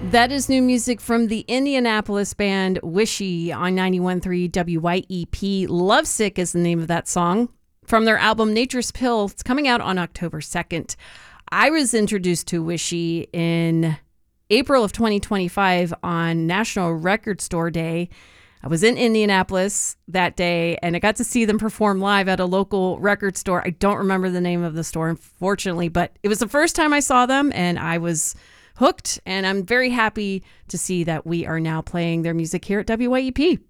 That is new music from the Indianapolis band Wishy on 91.3 WYEP. Lovesick is the name of that song from their album Nature's Pill. It's coming out on October 2nd. I was introduced to Wishy in April of 2025 on National Record Store Day. I was in Indianapolis that day, and I got to see them perform live at a local record store. I don't remember the name of the store, unfortunately, but it was the first time I saw them, and I was hooked, and I'm very happy to see that we are now playing their music here at WYEP.